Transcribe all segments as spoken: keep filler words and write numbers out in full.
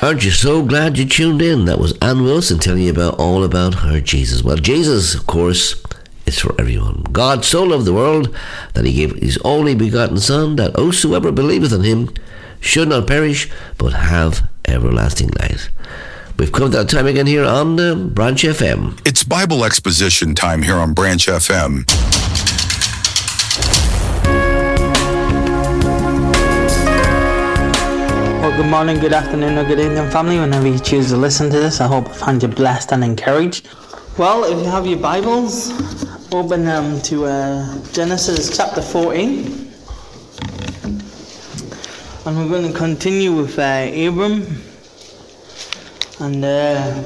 Aren't you so glad you tuned in? That was Ann Wilson telling you about all about her Jesus. Well, Jesus, of course, is for everyone. God so loved the world that he gave his only begotten Son, that whosoever believeth in him should not perish, but have everlasting life. We've come to that time again here on uh, Branch F M. It's Bible exposition time here on Branch F M. Well, good morning, good afternoon, or good evening, family. Whenever you choose to listen to this, I hope I find you blessed and encouraged. Well, if you have your Bibles, open them to uh, Genesis chapter fourteen. And we're going to continue with uh, Abram. And uh,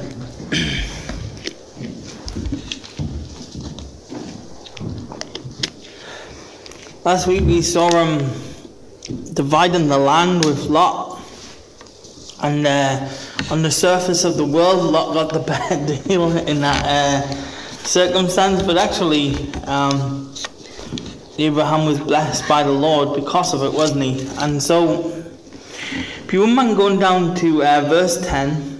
last week we saw him dividing the land with Lot. And uh, on the surface of the world, Lot got the bad deal in that uh, circumstance. But actually, um, Abraham was blessed by the Lord because of it, wasn't he? And so, if you wouldn't mind going down to uh, verse ten.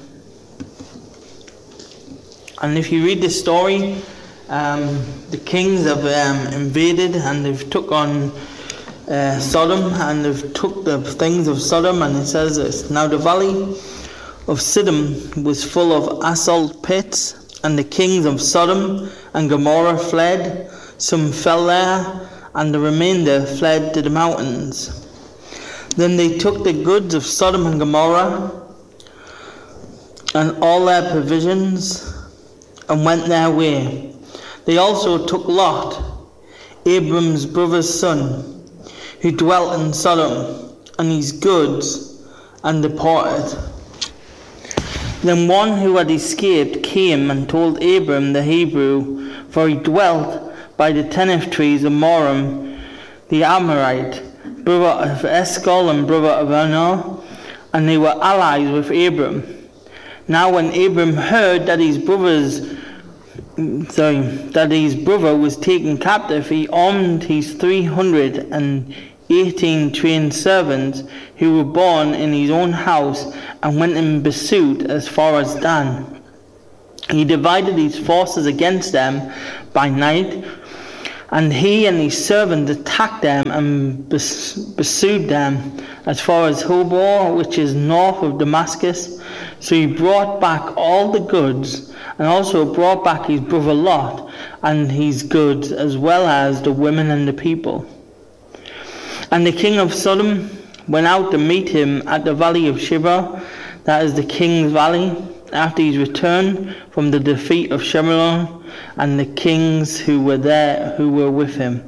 And if you read the story, um, the kings have um, invaded and they've took on Uh, Sodom, and they've took the things of Sodom, and it says this: now the valley of Siddim was full of asphalt pits, and the kings of Sodom and Gomorrah fled. Some fell there, and the remainder fled to the mountains. Then they took the goods of Sodom and Gomorrah and all their provisions and went their way. They also took Lot, Abram's brother's son, who dwelt in Sodom, and his goods, and departed. Then one who had escaped came and told Abram the Hebrew, for he dwelt by the tennant trees of Moreh, the Amorite, brother of Eshcol and brother of Aner, and they were allies with Abram. Now when Abram heard that his brother's Sorry, that his brother was taken captive, he armed his three hundred and eighteen trained servants who were born in his own house and went in pursuit as far as Dan. He divided his forces against them by night, and he and his servants attacked them and pursued them as far as Hobor, which is north of Damascus. So he brought back all the goods, and also brought back his brother Lot and his goods, as well as the women and the people. And the king of Sodom went out to meet him at the valley of Sheba, that is the king's valley, after his return from the defeat of Shemerah, and the kings who were there, who were with him.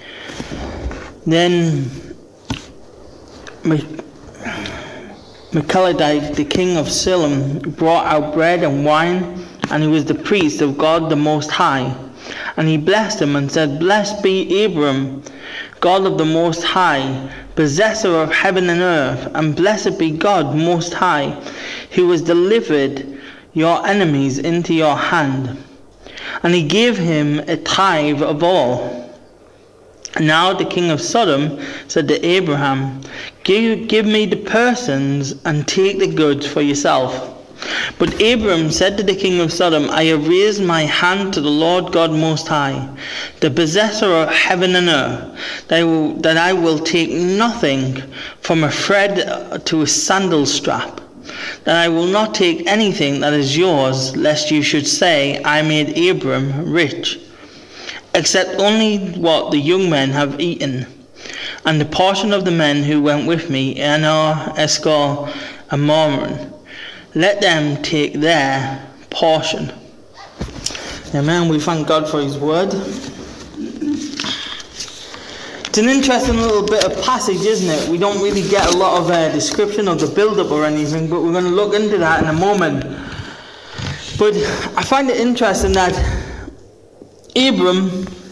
Then Melchizedek, the king of Salem, brought out bread and wine, and he was the priest of God the Most High. And he blessed him and said, Blessed be Abram, God of the Most High, possessor of heaven and earth, and blessed be God Most High, who has delivered your enemies into your hand. And he gave him a tithe of all. Now the king of Sodom said to Abraham, Give, give me the persons and take the goods for yourself. But Abram said to the king of Sodom, I have raised my hand to the Lord God Most High, the possessor of heaven and earth, that I will, that I will take nothing from a thread to a sandal strap, that I will not take anything that is yours, lest you should say, I made Abram rich, except only what the young men have eaten, and the portion of the men who went with me, Aner, Eshcol, and Moreh. Let them take their portion. Amen. We thank God for his word. It's an interesting little bit of passage, isn't it? We don't really get a lot of uh, description of the build-up or anything, but we're going to look into that in a moment. But I find it interesting that Abram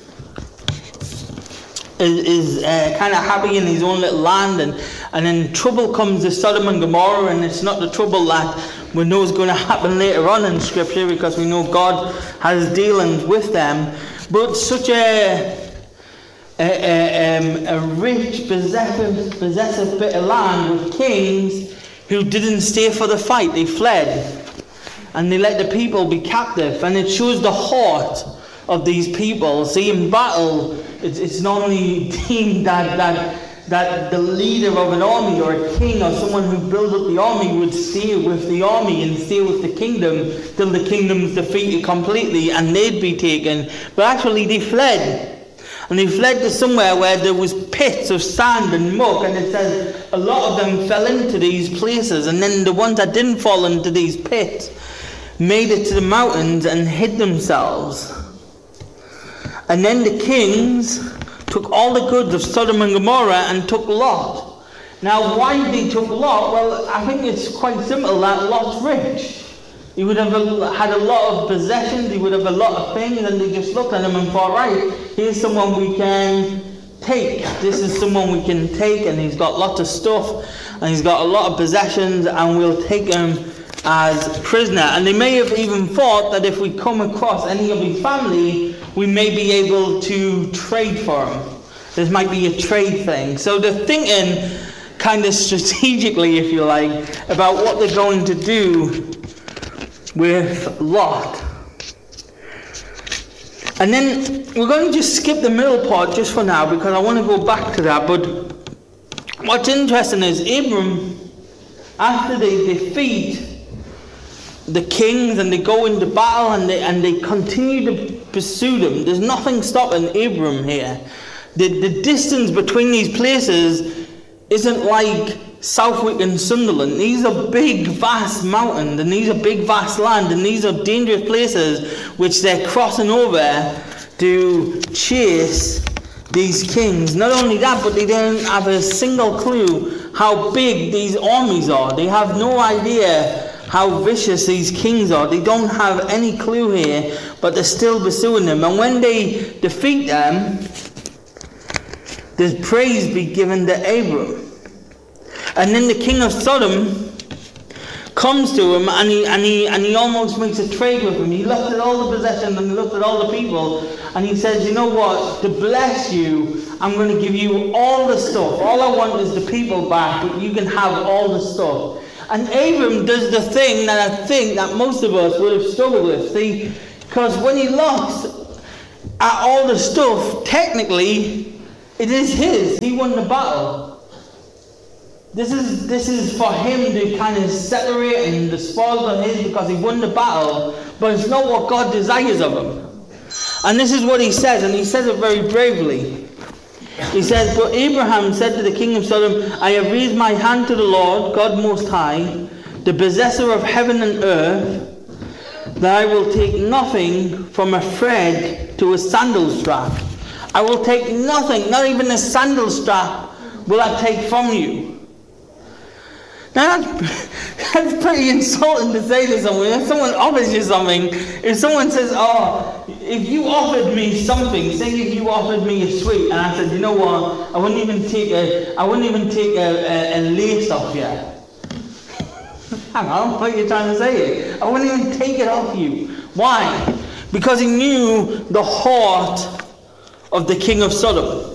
is, is uh, kind of happy in his own little land, and, and then trouble comes to Sodom and Gomorrah, and it's not the trouble that we know is going to happen later on in Scripture, because we know God has dealings with them. But such a a, a, um, a rich, possessive, possessive bit of land with kings who didn't stay for the fight. They fled. And they let the people be captive. And it shows the heart of these people. See, in battle, it's, it's not only deemed that, that, that the leader of an army or a king or someone who builds up the army would stay with the army and stay with the kingdom till the kingdom's defeated completely and they'd be taken. But actually they fled. And they fled to somewhere where there was pits of sand and muck, and it says a lot of them fell into these places, and then the ones that didn't fall into these pits made it to the mountains and hid themselves. And then the kings took all the goods of Sodom and Gomorrah and took Lot. Now why they took Lot? Well, I think it's quite simple that Lot's rich. He would have had a lot of possessions, he would have a lot of things, and they just looked at him and thought, right, here's someone we can take. This is someone we can take, and he's got lots of stuff, and he's got a lot of possessions, and we'll take him as prisoner. And they may have even thought that if we come across any of his family, we may be able to trade for him. This might be a trade thing. So they're thinking kind of strategically, if you like, about what they're going to do with Lot. And then we're going to just skip the middle part just for now because I want to go back to that. But what's interesting is Abram, after they defeat the kings and they go into battle and they and they continue to pursue them, there's nothing stopping Abram here. The, the distance between these places isn't like Southwick and Sunderland. These are big, vast mountains, and these are big, vast land, and these are dangerous places which they're crossing over to chase these kings. Not only that, but they don't have a single clue how big these armies are. They have no idea how vicious these kings are. They don't have any clue here, but they're still pursuing them. And when they defeat them, there's praise be given to Abram. And then the king of Sodom comes to him and he, and he and he almost makes a trade with him. He looked at all the possessions and he looked at all the people and he says, you know what, to bless you, I'm going to give you all the stuff. All I want is the people back, but you can have all the stuff. And Abram does the thing that I think that most of us would have struggled with. See, because when he looks at all the stuff, technically, it is his. He won the battle. This is this is for him to kind of separate and the spoils are his because he won the battle, but it's not what God desires of him. And this is what he says, and he says it very bravely. He says, but Abraham said to the king of Sodom, I have raised my hand to the Lord, God Most High, the possessor of heaven and earth, that I will take nothing from a thread to a sandal strap. I will take nothing, not even a sandal strap will I take from you. Now that's, that's pretty insulting to say to someone. If someone offers you something, if someone says, oh, if you offered me something, say if you offered me a sweet, and I said, you know what, I wouldn't even take a, I wouldn't even take a, a, a lace off you. Hang on, what are you trying to say? I wouldn't even take it off you. Why? Because he knew the heart of the king of Sodom.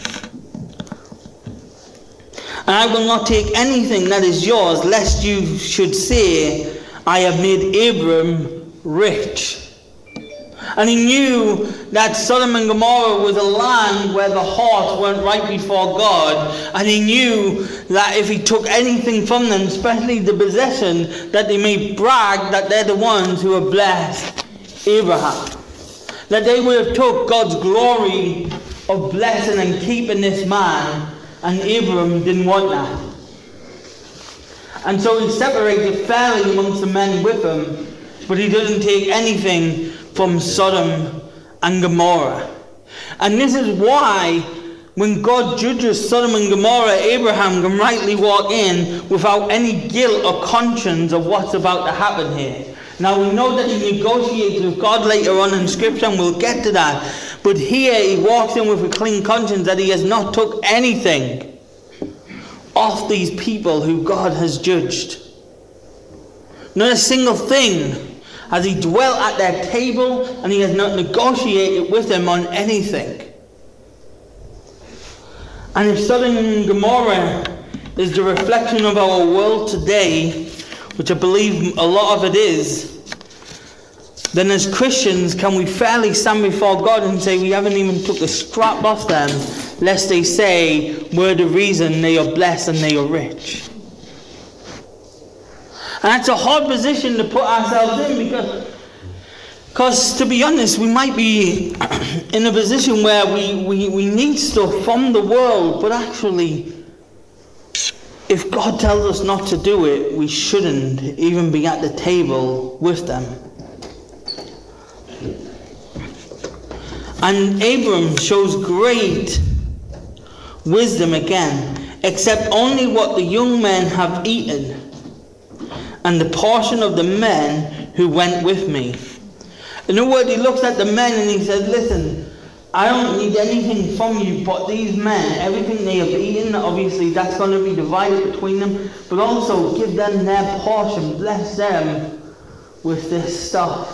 And I will not take anything that is yours, lest you should say, I have made Abram rich. And he knew that Sodom and Gomorrah was a land where the heart went right before God. And he knew that if he took anything from them, especially the possession, that they may brag that they're the ones who have blessed Abraham. That they would have took God's glory of blessing and keeping this man. And Abram didn't want that. And so he separated fairly amongst the men with him, but he doesn't take anything from Sodom and Gomorrah. And this is why when God judges Sodom and Gomorrah, Abraham can rightly walk in without any guilt or conscience of what's about to happen here. Now we know that he negotiates with God later on in Scripture, and we'll get to that. But here he walks in with a clean conscience that he has not took anything off these people who God has judged. Not a single thing has he dwelt at their table, and he has not negotiated with them on anything. And if Sodom and Gomorrah is the reflection of our world today, which I believe a lot of it is, then as Christians can we fairly stand before God and say we haven't even took the strap off them, lest they say we're the reason they are blessed and they are rich. And that's a hard position to put ourselves in, because Because to be honest, we might be in a position where we, we, we need stuff from the world, but actually, if God tells us not to do it, we shouldn't even be at the table with them. And Abram shows great wisdom again, except only what the young men have eaten, and the portion of the men who went with me. In other words, he looks at the men and he says, listen, I don't need anything from you but these men. Everything they have eaten, obviously that's going to be divided between them. But also give them their portion. Bless them with this stuff.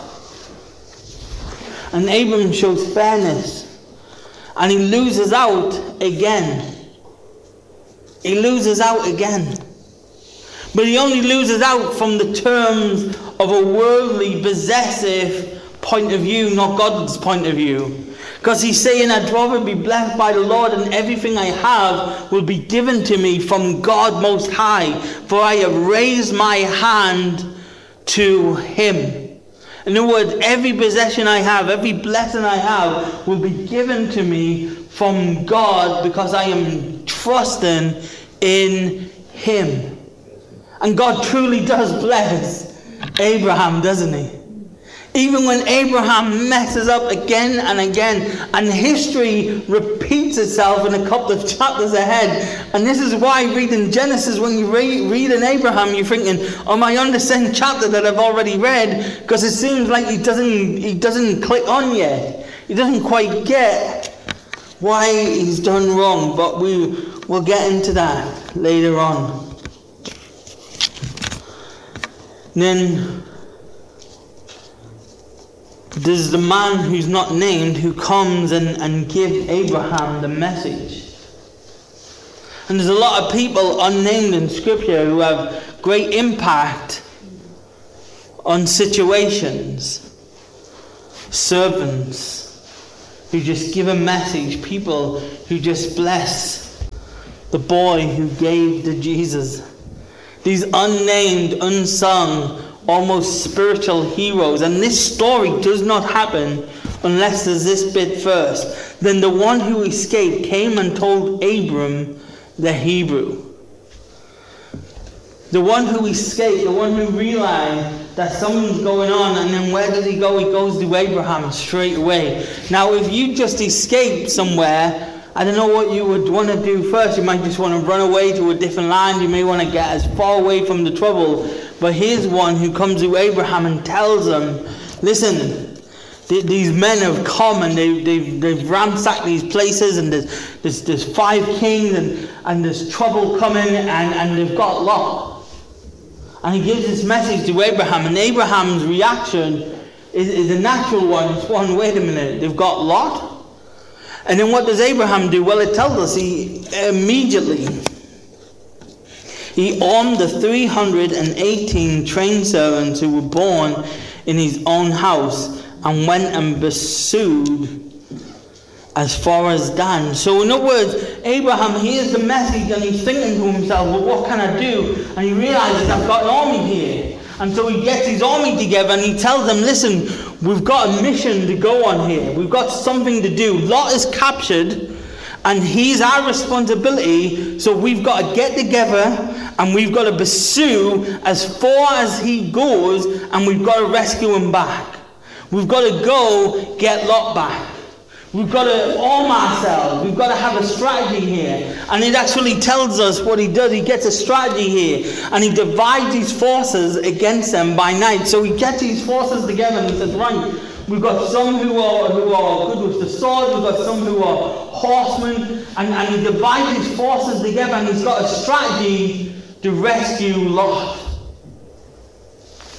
And Abram shows fairness. And he loses out again. He loses out again. But he only loses out from the terms of a worldly, possessive point of view, not God's point of view. Because he's saying, I'd rather be blessed by the Lord, and everything I have will be given to me from God Most High, for I have raised my hand to him. In other words, every possession I have, every blessing I have will be given to me from God, because I am trusting in him. And God truly does bless Abraham, doesn't he? Even when Abraham messes up again and again, and history repeats itself in a couple of chapters ahead. And this is why reading Genesis, when you read, read in Abraham, you're thinking, am I on the same chapter that I've already read? Because it seems like he doesn't, he doesn't click on yet. He doesn't quite get why he's done wrong. But we, we'll get into that later on. Then there's the man who's not named who comes and, and gives Abraham the message. And there's a lot of people unnamed in Scripture who have great impact on situations. Servants who just give a message. People who just bless the boy who gave to Jesus. These unnamed, unsung, almost spiritual heroes. And this story does not happen unless there's this bit first. Then the one who escaped came and told Abram the Hebrew. The one who escaped, the one who realized that something's going on, and then where does he go? He goes to Abraham straight away. Now if you just escaped somewhere, I don't know what you would want to do first. You might just want to run away to a different land. You may want to get as far away from the trouble. But here's one who comes to Abraham and tells him, listen, th- these men have come and they, they've, they've ransacked these places, and there's, there's, there's five kings, and, and there's trouble coming, and, and they've got Lot. And he gives this message to Abraham, and Abraham's reaction is, is a natural one. It's one, wait a minute, they've got Lot? And then what does Abraham do? Well, it tells us he immediately, he armed the three hundred eighteen trained servants who were born in his own house, and went and pursued as far as Dan. So in other words, Abraham hears the message and he's thinking to himself, well, what can I do? And he realizes, I've got an army here. And so he gets his army together and he tells them, listen, we've got a mission to go on here. We've got something to do. Lot is captured and he's our responsibility. So we've got to get together and we've got to pursue as far as he goes, and we've got to rescue him back. We've got to go get Lot back. We've got to arm ourselves. We've got to have a strategy here. And it actually tells us what he does. He gets a strategy here. And he divides his forces against them by night. So he gets his forces together and he says, right, we've got some who are who are good with the sword. We've got some who are horsemen. And, and he divides his forces together, and he's got a strategy to rescue Lot.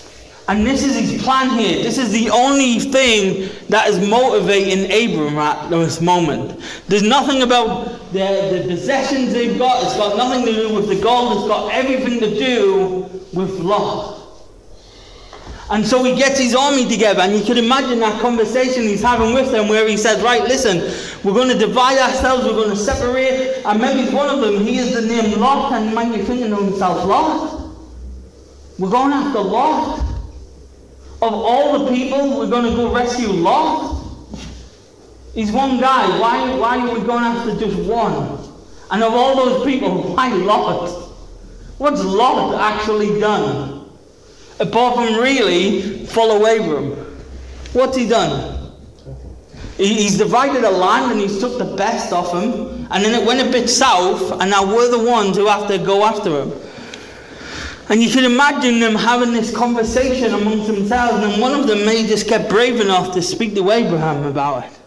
And this is his plan here. This is the only thing that is motivating Abram at this moment. There's nothing about the, the possessions they've got. It's got nothing to do with the gold. It's got everything to do with Lot. And so he gets his army together, and you can imagine that conversation he's having with them where he says, right, listen, we're going to divide ourselves, we're going to separate. And maybe one of them, he is the name Lot, and he might be thinking to himself, Lot? We're going after Lot? Of all the people, we're going to go rescue Lot? He's one guy. Why, why are we going after just one? And of all those people, why Lot? What's Lot actually done? Apart from really follow Abram. What's he done? He, he's divided a land and he's took the best off him. And then it went a bit south, and now we're the ones who have to go after him. And you can imagine them having this conversation amongst themselves, and one of them may just get brave enough to speak to Abraham about it.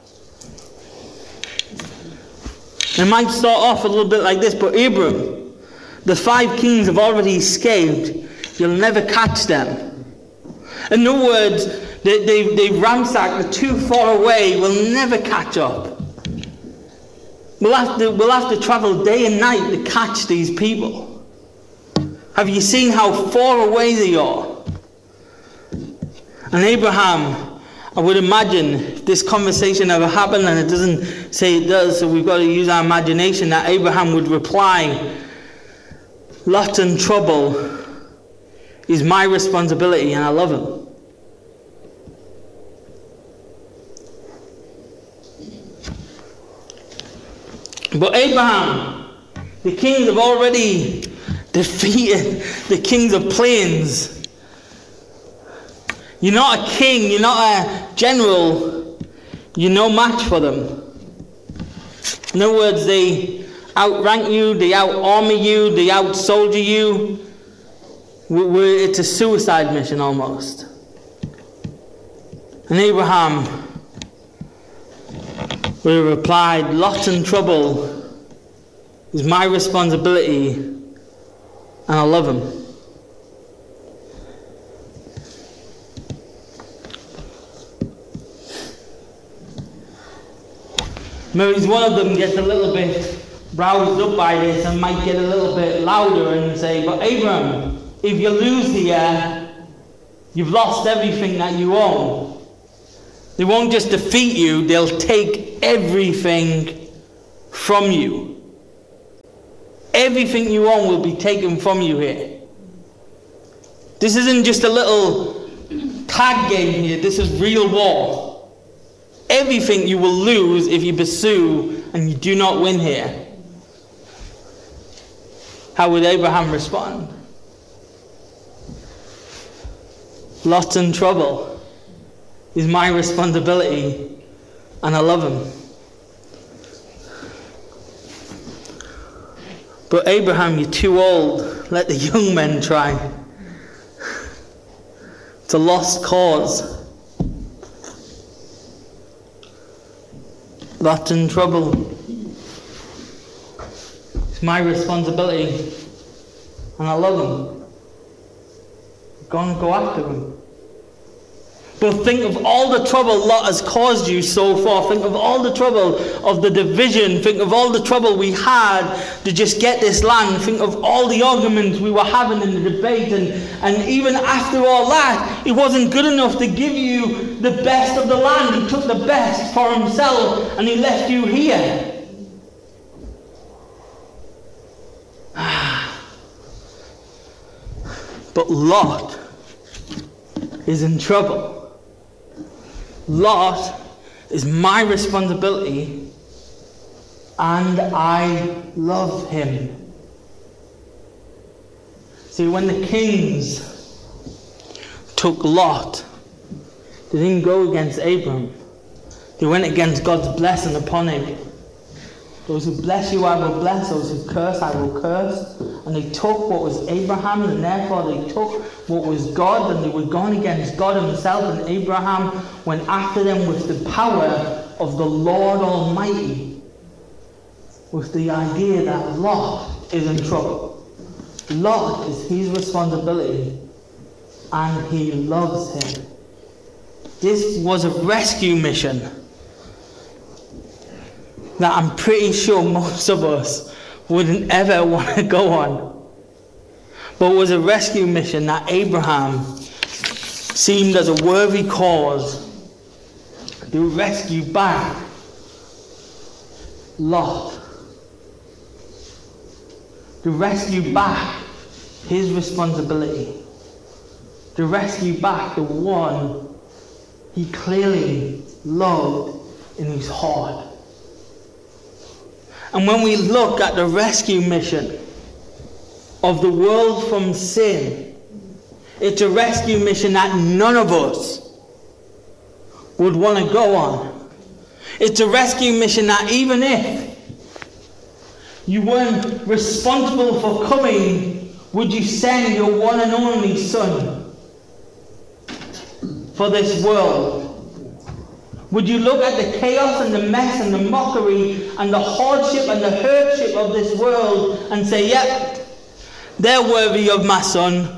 It might start off a little bit like this, but Abram, the five kings have already escaped. You'll never catch them. In other words, they, they, they ransacked, they're too far away, we'll never catch up. We'll have to, we'll have to travel day and night to catch these people. Have you seen how far away they are? And Abraham, I would imagine, if this conversation ever happened, and it doesn't say it does, so we've got to use our imagination, that Abraham would reply, Lot's in trouble. Is my responsibility, and I love him. But Abraham, the kings have already defeated the kings of plains. You're not a king, you're not a general, you're no match for them. In other words, they outrank you, they out-armor you, they out-soldier you. We're, it's a suicide mission almost. And Abraham would have replied, Lot in trouble is my responsibility, and I love him. Maybe one of them gets a little bit roused up by this and might get a little bit louder and say, but Abraham, if you lose here, you've lost everything that you own. They won't just defeat you, they'll take everything from you. Everything you own will be taken from you here. This isn't just a little tag game here, this is real war. Everything you will lose if you pursue and you do not win here. How would Abraham respond? Lot in trouble is my responsibility, and I love him. But Abraham, you're too old. Let the young men try. It's a lost cause. Lot in trouble. It's my responsibility, and I love him. Go and go after him. But think of all the trouble Lot has caused you so far. Think of all the trouble of the division. Think of all the trouble we had to just get this land. Think of all the arguments we were having in the debate. And, and even after all that, it wasn't good enough to give you the best of the land. He took the best for himself and he left you here. But Lot is in trouble. Lot is my responsibility, and I love him. See, when the kings took Lot, they didn't go against Abram. They went against God's blessing upon him. Those who bless you I will bless, those who curse I will curse. And they took what was Abraham, and therefore they took what was God, and they were gone against God himself, and Abraham went after them with the power of the Lord Almighty, with the idea that Lot is in trouble. Lot is his responsibility, and he loves him. This was a rescue mission that I'm pretty sure most of us wouldn't ever want to go on. But it was a rescue mission that Abraham seemed as a worthy cause to rescue back Lot. To rescue back his responsibility. To rescue back the one he clearly loved in his heart. And when we look at the rescue mission of the world from sin, it's a rescue mission that none of us would want to go on. It's a rescue mission that even if you weren't responsible for coming, would you send your one and only Son for this world? Would you look at the chaos and the mess and the mockery and the hardship and the hardship of this world and say, yep, they're worthy of my Son?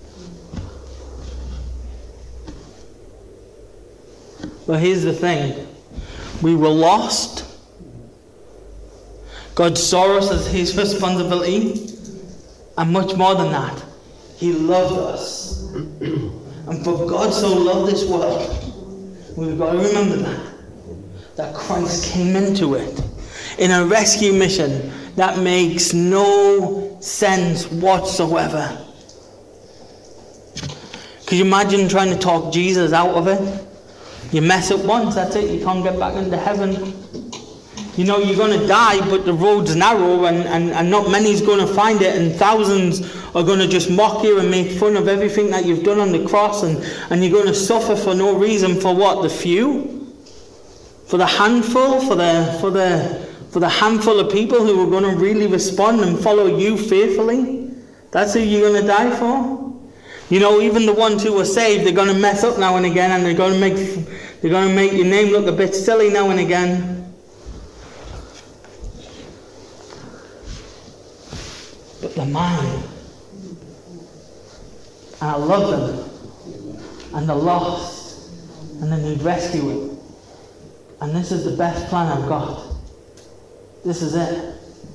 But here's the thing. We were lost. God saw us as his responsibility. And much more than that, he loved us. And for God so loved this world, we've got to remember that. That Christ came into it in a rescue mission that makes no sense whatsoever. Could you imagine trying to talk Jesus out of it? You mess up once, that's it, you can't get back into heaven. You know you're going to die, but the road's narrow and, and, and not many's going to find it, and thousands are going to just mock you and make fun of everything that you've done on the cross, and, and you're going to suffer for no reason. For what? The few? For the handful? For the for the for the handful of people who are going to really respond and follow you faithfully? That's who you're going to die for? You know, even the ones who are saved, they're going to mess up now and again, and they're going to make they're going to make your name look a bit silly now and again. But they're mine, and I love them, and they're lost, and they need rescuing. And this is the best plan I've got. This is it.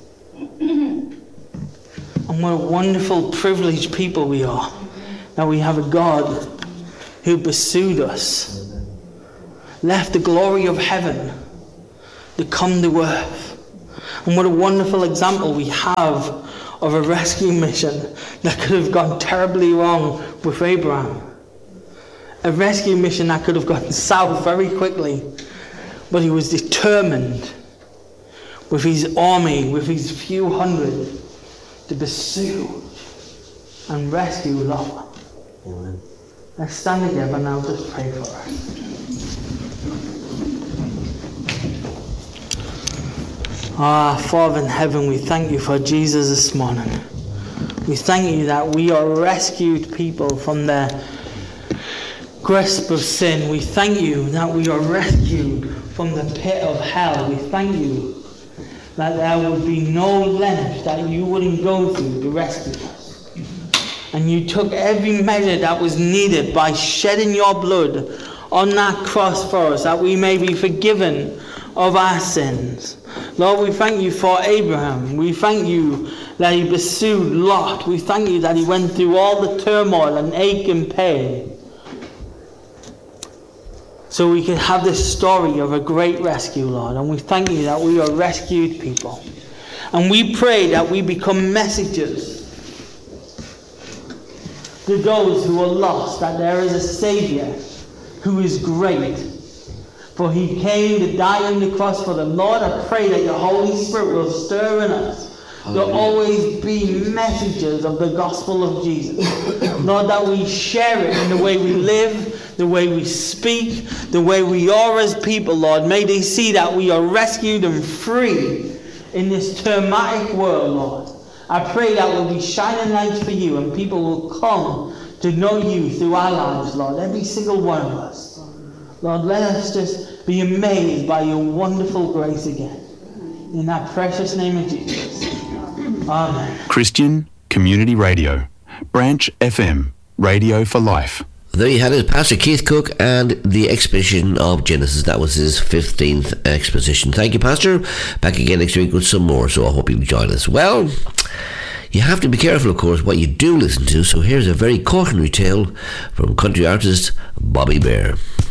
And what a wonderful, privileged people we are. That we have a God who pursued us, left the glory of heaven to come to earth. And what a wonderful example we have of a rescue mission that could have gone terribly wrong with Abraham. A rescue mission that could have gone south very quickly. But he was determined with his army, with his few hundred, to pursue and rescue Lot. Amen. Let's stand together and I'll just pray for us. Ah, Father in heaven, we thank you for Jesus this morning. We thank you that we are rescued people from the grasp of sin. We thank you that we are rescued from the pit of hell. We thank you that there would be no length that you wouldn't go through to rescue us. And you took every measure that was needed by shedding your blood on that cross for us, that we may be forgiven of our sins. Lord, we thank you for Abraham. We thank you that he pursued Lot. We thank you that he went through all the turmoil and ache and pain, so we can have this story of a great rescue, Lord. And we thank you that we are rescued people. And we pray that we become messengers to those who are lost, that there is a Saviour who is great. For he came to die on the cross for them. Lord, I pray that your Holy Spirit will stir in us to always be messengers of the gospel of Jesus. Lord, that we share it in the way we live, the way we speak, the way we are as people, Lord. May they see that we are rescued and free in this traumatic world, Lord. I pray that we'll be shining lights for you and people will come to know you through our lives, Lord, every single one of us. Lord, let us just be amazed by your wonderful grace again. In that precious name of Jesus. Amen. Christian Community Radio, Branch F M. Radio for Life. There you had it, Pastor Keith Cook and the exposition of Genesis. That was his fifteenth exposition. Thank you, Pastor. Back again next week with some more, so I hope you'll join us. Well, you have to be careful, of course, what you do listen to, so here's a very cautionary tale from country artist Bobby Bear.